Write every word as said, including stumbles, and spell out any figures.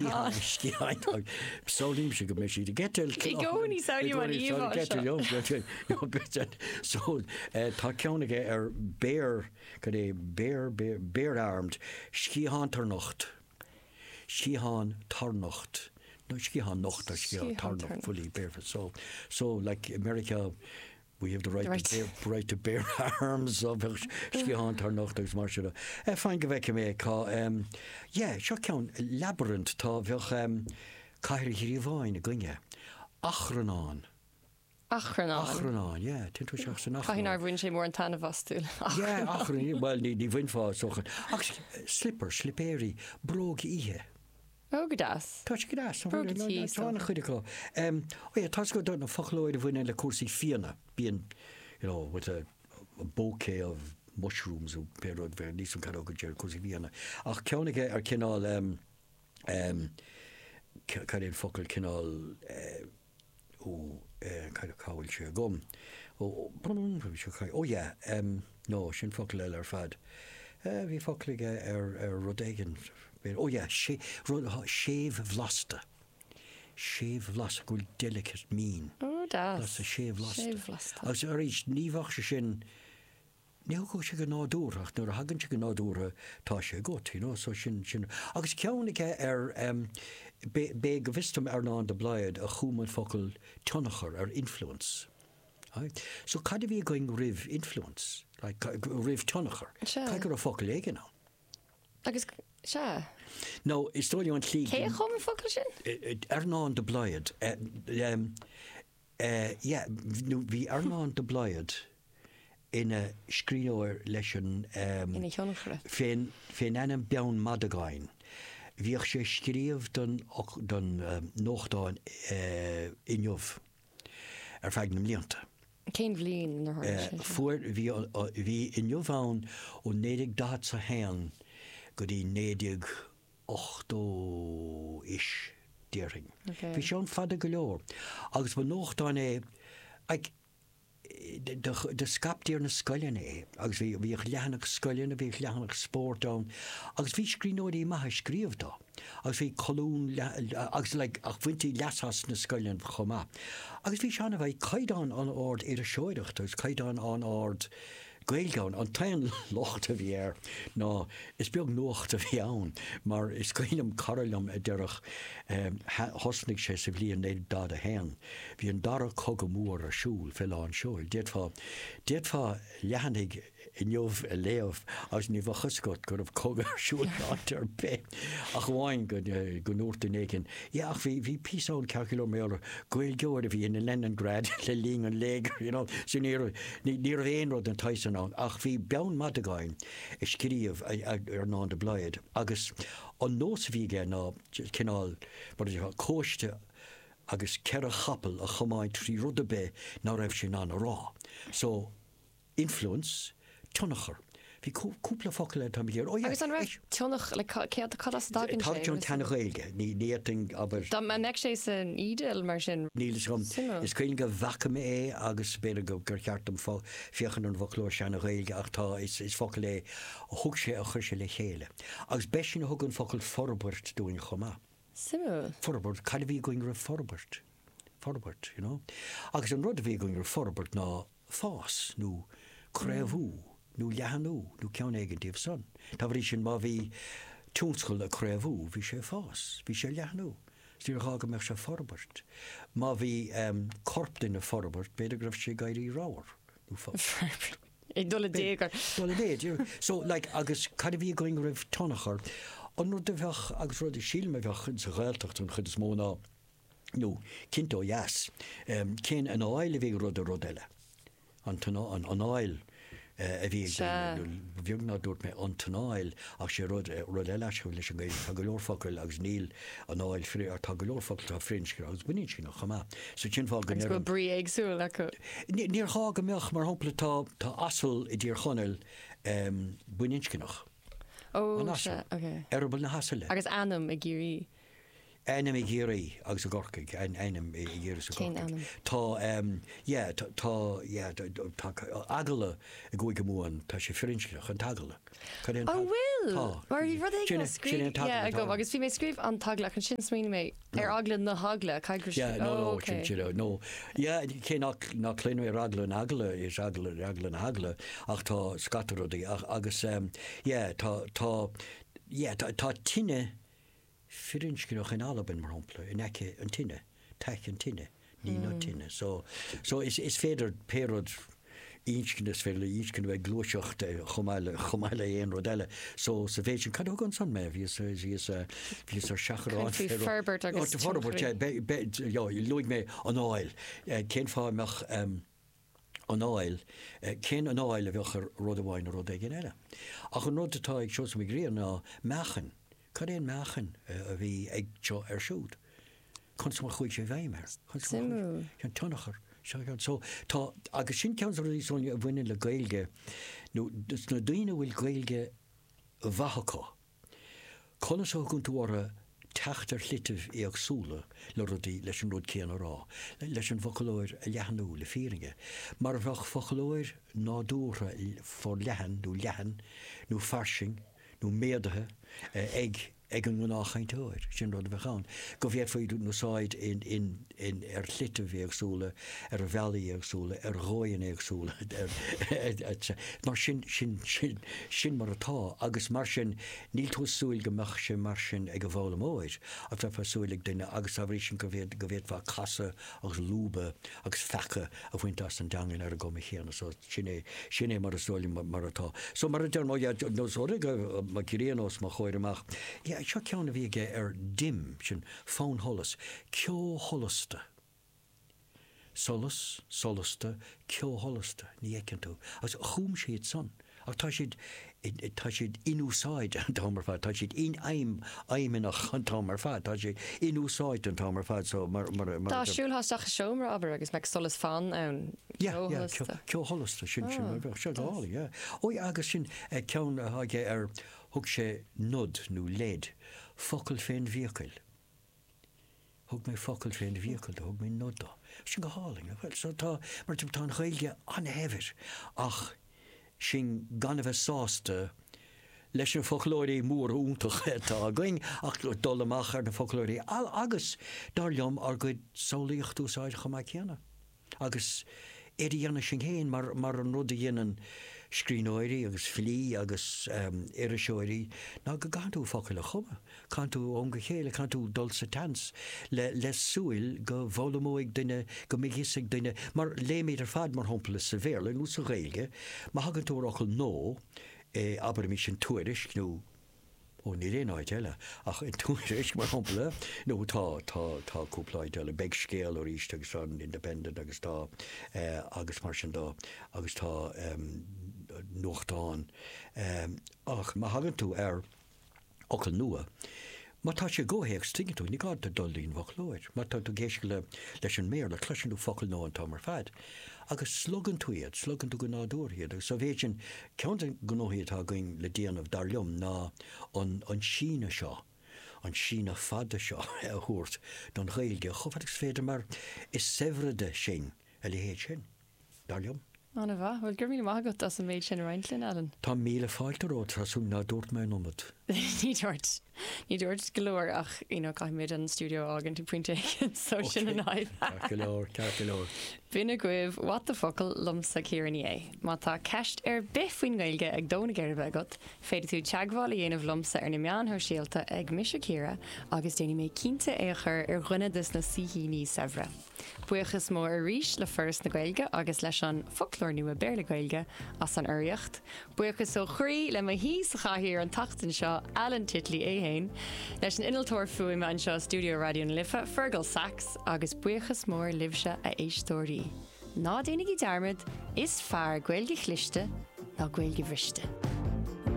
Skihain Solim se go mé si getel gcóí saoíháin so tá ceannaige ar béir go é béir béir armed Skihan tarnocht Skihan tarnocht no Skihan nocht ski tarnocht fully bear so so like America we have the right, right. to bear, right to bear arms of Skihan tarnocht agus mar e fein go bheice mé cá um yeah seo ceann labyrinth tá bheoch um caiir híomháin a gunne Achranán Achranán Achranán yeah tin tú seach san Achranán Cainar bhain sé mór an tanna bhastúil yeah Achranán well ní ní bhain fá socha ach slipper slipéri brog ihe Oh, godas. Touch godas. Tána chuidirá. Um, oh yeah, tá go donna fachlóid a bhaine le cuasaí fianna, being, you know, with a, a bouquet of mushrooms ó perod ver níos an caró go dear cuasaí fianna. Ach ceannaige ar cinál um um cairn focail cinál ó cair cáil se gom. Ó oh yeah, um no, sin focail eile ar fad. Uh, bhí focalige ar ar Rodégan. Oh yeah, shave vlasta. Shave vlasta, gwyl delicate mean. Oh, das. That's a shave vlasta. Shave vlasta. As er is nívach se sin, níl go se go nádúrach, nuair a hagann se go nádúra tá se got, you know, so sin sin. Agus ceannaige ar um, be, be go bhistum ar ná de blaiad a chúman focail tionachar ar influence. Right? So cad bhí going riv influence, like riv tionachar. Cad gur a focail éige ná. Agus se? No, is tóí an tlí. Cé chum an focail sin? Ar ná de blaiad. Um, uh, yeah, no, bhí ar ná de blaiad ina scríóir leis an um, ina tionachara. Féin féin anam beann madagáin. Bhíoh sé scríomh don don um, nóchtáin uh, inniuh ar feag na mblianta. Cén bhliain na uh, Fuair bhí bhí inniuhán ó nédig dat sa héan go dtí nédig ochtó is dearing. Bhí sé an fada go leor. Agus ba nóchtáin é ag de de skapdíar na scoilin é, agus bhí bhí lehanach scoilin a bhí lehanach sport an, agus bhí scríóirí maithe scríomh dá. Agus bhí colún agus le ach bhaintí leasas na scoilin chomá. Agus bhí seanna bheith caiidán an ord ar a seoireacht, agus caiidán an ord Gaelgáin an tain locht a bhí ar ná is beag nuacht a bhí ann, mar is cainam carlam a deirech um, hosnig sé sa bhíon néad dad a hen. Bhí an dara cog mór a siúil fé an siúil. Déad fá déad fá lehannig in jobh a léamh as ní bhachascot gur bh cog a siúil ar be. Ach bháin go go nuirta nécin. Ja, ach bhí bhí písán calculó méar Gaelgeoir a bhí in Leningrad le líng an légar, you know, so níor níor éonrod an taisan ach bhí beann madagáin is scríomh ar ná de blaiad agus an nós bhí ná cinál mar cóiste agus ceir a chapel a chomáid trí rud a be ná raibh sin an rá. So influence tionachar. Bhí cúpla focail tam héir. Agus an raibh tionach le cé a cadas dagan sé. Tá tionn réige, ní néting aber Dá man ag sé san ídal mar sin. Níl som is cuinn go bhacam é agus beidir go gur ceartm fá fiochan an bhlóir sena réige ach tá is is focail é thug sé a chuir sé le chéile. Agus be sin thugann focail forbert dúin chomá. Simú. Forbert, cad bhí going ra forbert. Forbert, you know. Agus an rud a bhí going ra forbert ná fás nó créimhú. Nú lehanú, nú ceann éigen díobh son. Tá bhrí sin má bhí túnscoil a créimhú, bhí sé fás, bhí sé lehanú. Stír chága meach sé forbert. Má bhí um, corptain a forbert, beidir gribh sé gaiirí ráir. Ag dul a dégar. Dul a déad, so, like, agus cad bhí going raibh tonachar, an rud a bheach agus rud a sílme bheach chun sa ghailtacht an chud is móna, nó, cinnto yes, um, cén an áil a bhí rud a rud eile. An an áil a bhí bheag ná dúirt mé an tanáil ach sé rud rud eile se leis an gail tá go leor focail agus níl an áil frí ar tá go leor focail tá frinskir agus bunín sin nach chamá. So sin fá go go brí agsúil acu. Níor há go meach mar hopla tá tá asal i dtír chonel um, bunínscinach. Ó, se, ok. Arbal na hasile. Agus anam a géirí. Einam i géirí agus a gorcaig, einam i géirí a gorcaig. Tá, yeah, tá, yeah, tá agala a gúig go múan, tá sé frinslach an tagala. Oh, will? Mar i rud ag scríb, yeah, go, agus bhí mé scríb an taglach an sin smíine mé, ar agla na hagla, caigur Yeah, no, no, sin sin, no. Yeah, cé nach cléanú ar agla an agla, is agla agla an agla, ach tá scataródaí, agus, yeah, tá, tá, yeah, tá tinne Firinskinoch in Alban mar hapla in eke an tinne, teich an tinne, ní no tinne. So so is is féidir perod ínskinnes féle ínskin we gloisiocht chomáile chomáile éon rodelle. So sa féidir cad gan san me ví ví ví seachrán Ferbert agus Ferbert ja luig me an áil cén fá meach an áil cén an áil a bheochar rodahhain a rod gin eile. Ach an nodatá ag seo mé gréir ná mechen. Cad éon meachan a bhí ag seo ar siúd. Chun sa chuig sé bhéimar. Simú. An tunnachar. So tá agus sin cean í sonia a bhine le gailge nó na daine bhfuil gailge bhathachá. Chuna só gon tú ar teachtar litimh éagsúla le rudí leis an rud céan rá, leis an focalóir a lehanú le fíringe. Mar bhach focalóir nádúra for lehan, nó lehan, nó farsing, nó méadathe ag ag an náchaintóir sin rud bheán. Go bhéad faoú nóáid in in in ar litimh éagsúla, ar a bhealaí éagsúla, ar ghóin éagsúla, mar sin sin sin sin mar atá, agus mar sin níl tú súil gomeach sin mar sin ag go bhla móid, a bheit fa súilig duine agus a bhrí sin go bhéad go bhéad fa casa agus lúba agus fecha a bhaint as an dagan ar a go chéanana, so sinné sinné mar a súil mar atá. So mar a nó nósóra go ma ciréanos má choir amach. Yeah, seo ceanna bhí ige ar dim sin fón holas, ceó holasta. Solas, solasta, ceó holasta, ní écinn tú. Agus chúm siad son. Ach tá siad tá siad inúsáid an támar fad, tá siad in aim aimeach an támar fad, tá siad inúsáid an támar fad, so mar... Tá siúlháisteach a seomra aber agus meid solas fan ann ceó holasta. Ceó holasta, sin sin, sin gála, yeah. Ó agus sin ceann haige ar thug sé nod nó led, focail féin vícail. Thug mé focail féin vícail, thug mé nodda. Sin go háling, so tá mar tú tá chailge anhefir, ach sin gan bheith sásta leis an folklóirí mór úntaach tá going ach dul amach ar na folklóirí agus darlumm ar go sólaíocht úsáid chumá ceanna. Agus éidir dhéanana sin héin mar mar an rud a dhéanaan scríóirí agus filí agus iriseoirí ná go ganú focail a chuma. Can tú ón go chéile, can tú dul sa tans le le súil go bhlamóigh duine go migisig duine mar léméidir fad mar hopla sa bhéle nó sa réilge, má hagann tú ochil nó aber mí sin tuairis nó ó ní réáid eile ach in tuairis mar hopla nó tá tá tá cúpláid eile beg scéal ó ríiste agus an independent agus tá agus mar sin dá agus tá nóchtáin ach má hagann tú ar ochil nua. Má tá sé ggóhéag stingin tú, ní gád a dullín bhachlóid, má tá tú géis le leis an mér le cluisiú focail nó an támar fad. Agus slugan tú iad, slugan tú go nádúrhiad, agus sa bhéidir ceann gnóhiad tá going le déanamh darlumm ná an an sína seo, an sína fada seo a thuirt don réilge, chofagus féidir mar is sévride sin a le héad sin, darlumm. Anna bha, bhfuil gur míle mágat as an méid sin reintlinn Alan. Tá míle fáiltarró trasú ná dúirt mé nomad. Ní dúirt. Ní dúirt golóir ach ina caiimiid an stúdio agan tú puinte so sin an áid. Carcolóir, carcolóir. Bhína guibh wat the focail lumsa céirí é. Má tá ceist ar bifhuioin gailge ag dóna ggéirbh agat, féidir tú teagháil dhéanamh lumsa ar na meánthir síalta ag mise céire agus déanaine mé cínta éair ar ghunadus na sihí ní sehre. Buchas mó a ríis le first na gailge agus leis an folklór nua béle gailge as an uiriocht. Buchas ó chrí le ma hí sa chahirir an tachtain seo Alan Titley éhéin leis an inaltóir fuaime an seo Studio Radio na Lifa Fergal Sachs agus buchas mór libse a éistóirí. Ná déananig i darmid is fear gailge chlichte ná gailge bhriste.